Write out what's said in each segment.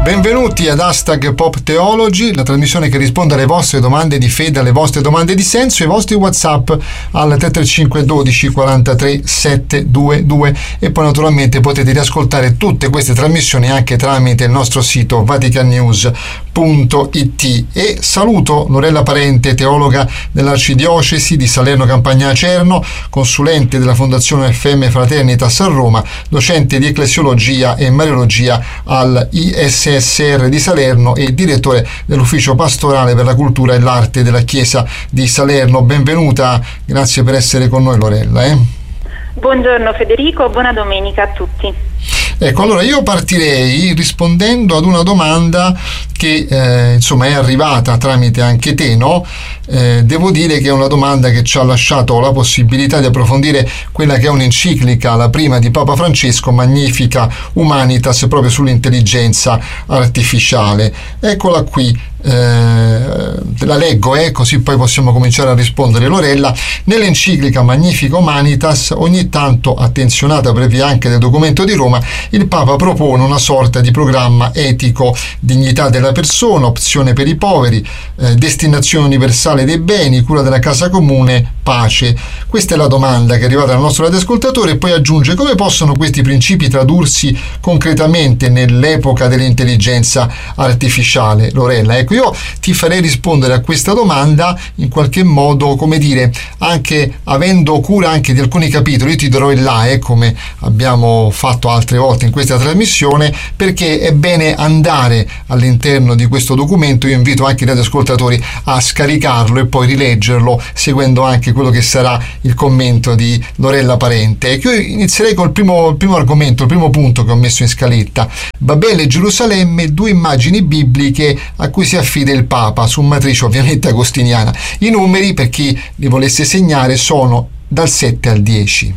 Benvenuti ad Hashtag Pop Theology, la trasmissione che risponde alle vostre domande di fede, alle vostre domande di senso, ai vostri WhatsApp al 335 12 43 722 e poi naturalmente potete riascoltare tutte queste trasmissioni anche tramite il nostro sito vaticannews.it. E saluto Lorella Parente, teologa dell'Arcidiocesi di Salerno Campania Acerno, consulente della Fondazione FM Fraternitas a Roma, docente di Ecclesiologia e Mariologia al ISSR di Salerno e direttore dell'Ufficio Pastorale per la Cultura e l'Arte della Chiesa di Salerno. Benvenuta, grazie per essere con noi Lorella. Buongiorno Federico, buona domenica a tutti. Ecco, allora io partirei rispondendo ad una domanda che è arrivata tramite anche te, no? Devo dire che è una domanda che ci ha lasciato la possibilità di approfondire quella che è un'enciclica, la prima di Papa Francesco, Magnificat Humanitas, proprio sull'intelligenza artificiale. Eccola qui. La leggo, così poi possiamo cominciare a rispondere. Lorella, nell'enciclica Magnificat Humanitas, ogni tanto attenzionata previa anche del documento di Roma, il Papa propone una sorta di programma etico: dignità della persona, opzione per i poveri, destinazione universale dei beni, cura della casa comune, pace. Questa è la domanda che è arrivata dal nostro radioascoltatore, e poi aggiunge: come possono questi principi tradursi concretamente nell'epoca dell'intelligenza artificiale? Lorella, ecco, io ti farei rispondere a questa domanda in qualche modo, come dire, anche avendo cura anche di alcuni capitoli. Io ti darò il là, come abbiamo fatto altre volte in questa trasmissione, perché è bene andare all'interno di questo documento. Io invito anche i radioascoltatori a scaricarlo e poi rileggerlo, seguendo anche quello che sarà il commento di Lorella Parente. Io inizierei col primo argomento, il primo punto che ho messo in scaletta: Babele e Gerusalemme, due immagini bibliche a cui si affida il Papa, su matrice ovviamente agostiniana. I numeri, per chi li volesse segnare, sono dal 7 al 10.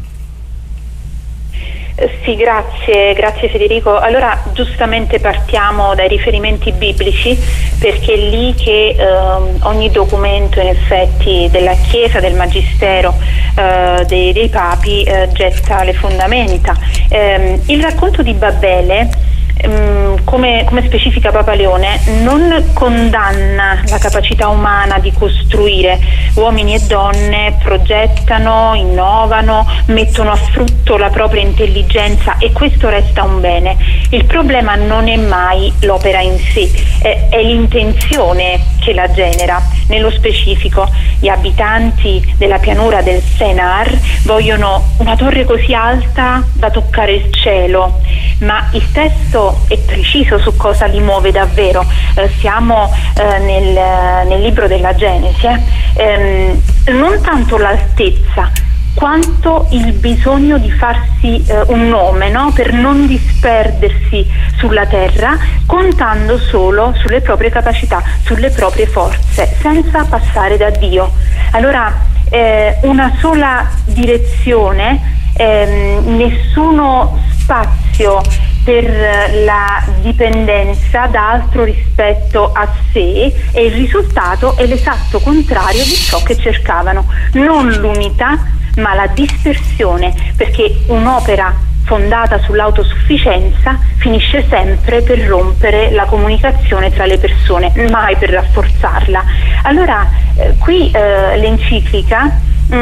Sì, grazie Federico. Allora, giustamente partiamo dai riferimenti biblici, perché è lì che ogni documento in effetti della Chiesa, del Magistero, dei Papi getta le fondamenta. Il racconto di Babele, come specifica Papa Leone, non condanna la capacità umana di costruire. Uomini e donne progettano, innovano, mettono a frutto la propria intelligenza, e questo resta un bene. Il problema non è mai l'opera in sé, è l'intenzione che la genera. Nello specifico, gli abitanti della pianura del Sennar vogliono una torre così alta da toccare il cielo, ma il testo è preciso su cosa li muove davvero. Siamo nel libro della Genesi, non tanto l'altezza quanto il bisogno di farsi un nome, no? Per non disperdersi sulla terra, contando solo sulle proprie capacità, sulle proprie forze, senza passare da Dio. Allora, una sola direzione, nessuno spazio per la dipendenza da altro rispetto a sé, e il risultato è l'esatto contrario di ciò che cercavano: non l'unità, ma la dispersione, perché un'opera fondata sull'autosufficienza finisce sempre per rompere la comunicazione tra le persone, mai per rafforzarla. Allora, qui l'enciclica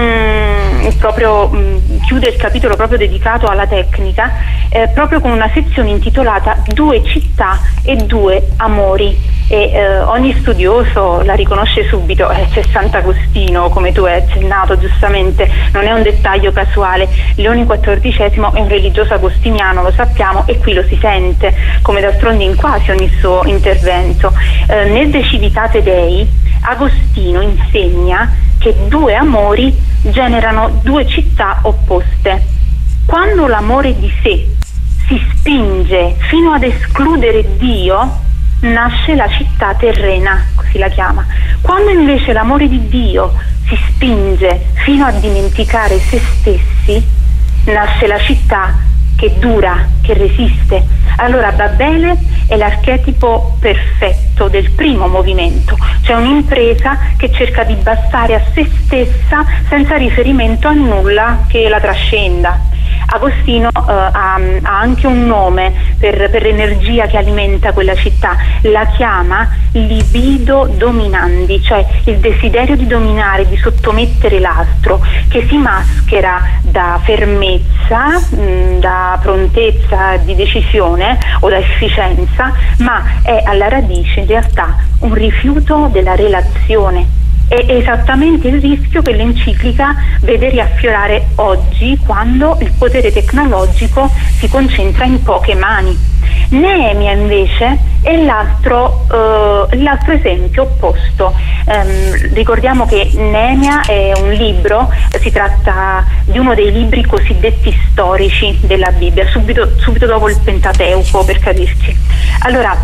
chiude il capitolo proprio dedicato alla tecnica, proprio con una sezione intitolata Due città e due amori, e ogni studioso la riconosce subito. C'è Sant'Agostino, come tu hai accennato giustamente, non è un dettaglio casuale. Leone XIV è un religioso agostiniano, lo sappiamo, e qui lo si sente, come d'altronde in quasi ogni suo intervento. Nel De Civitate Dei, Agostino insegna che due amori generano due città opposte. Quando l'amore di sé si spinge fino ad escludere Dio, nasce la città terrena, così la chiama. Quando invece l'amore di Dio si spinge fino a dimenticare se stessi, nasce la città che dura, che resiste. Allora Babele è l'archetipo perfetto del primo movimento, cioè un'impresa che cerca di bastare a se stessa senza riferimento a nulla che la trascenda. Agostino ha anche un nome per l'energia che alimenta quella città, la chiama libido dominandi, cioè il desiderio di dominare, di sottomettere l'altro, che si maschera da fermezza, da prontezza di decisione o da efficienza, ma è alla radice in realtà un rifiuto della relazione. È esattamente il rischio che l'enciclica vede riaffiorare oggi, quando il potere tecnologico si concentra in poche mani. Neemia invece è l'altro esempio opposto. Ricordiamo che Neemia è un libro, si tratta di uno dei libri cosiddetti storici della Bibbia, subito dopo il Pentateuco, per capirci. Allora,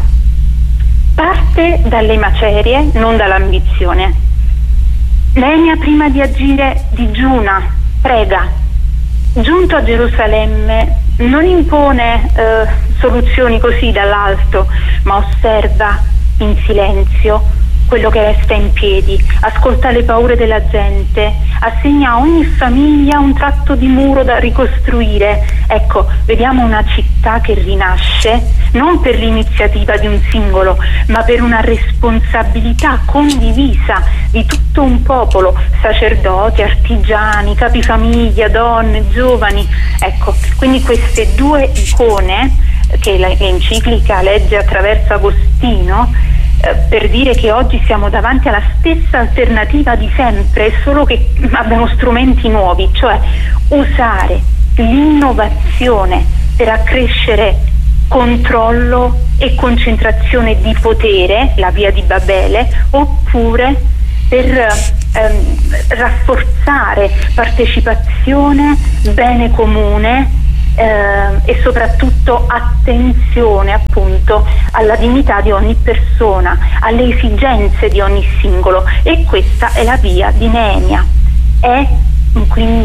parte dalle macerie, non dall'ambizione. Neemia, prima di agire, digiuna, prega. Giunto a Gerusalemme, non impone soluzioni così dall'alto, ma osserva in silenzio quello che resta in piedi, ascolta le paure della gente, assegna a ogni famiglia un tratto di muro da ricostruire. Ecco, vediamo una città che rinasce non per l'iniziativa di un singolo, ma per una responsabilità condivisa di tutto un popolo, sacerdoti, artigiani, capifamiglia, donne, giovani. Ecco, quindi queste due icone che l'enciclica legge attraverso Agostino, per dire che oggi siamo davanti alla stessa alternativa di sempre, solo che abbiamo strumenti nuovi, cioè usare l'innovazione per accrescere controllo e concentrazione di potere, la via di Babele, oppure per rafforzare partecipazione, bene comune, e soprattutto attenzione appunto alla dignità di ogni persona, alle esigenze di ogni singolo, e questa è la via di Neemia. È quindi